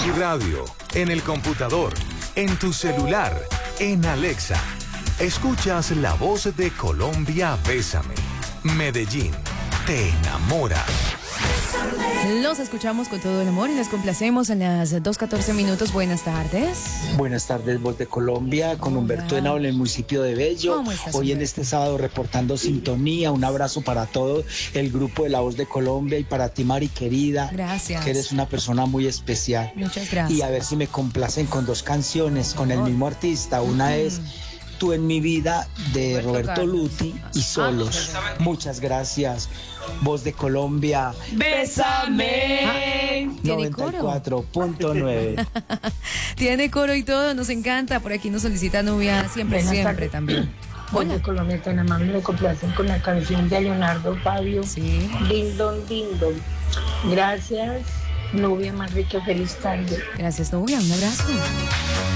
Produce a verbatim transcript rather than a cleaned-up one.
tu radio, en el computador, en tu celular, en Alexa. Escuchas la voz de Colombia, Bésame. Medellín, te enamora. Los escuchamos con todo el amor y les complacemos a las dos catorce minutos. Buenas tardes. Buenas tardes, Voz de Colombia, con Humberto Henao en el municipio de Bello. ¿Cómo estás, Hoy en Humberto? este sábado reportando sintonía. Un abrazo para todo el grupo de La Voz de Colombia y para ti, Mari querida. Gracias. Que eres una persona muy especial. Muchas gracias. Y a ver si me complacen con dos canciones con el mismo artista. Una es Tú en mi vida de Roberto Roberto Carlos. Luti y Solos. Muchas gracias. Voz de Colombia. Bésame. ¿Tiene coro? noventa y cuatro punto nueve. Tiene coro y todo, nos encanta. Por aquí nos solicita Nubia siempre, Buenas siempre tardes. también. Voz de Colombia tan amable, me complacen con la canción de Leonardo Fabio. Sí. Ding dong, ding dong. Gracias, Nubia Manrique, feliz tarde. Gracias, Nubia. Un abrazo.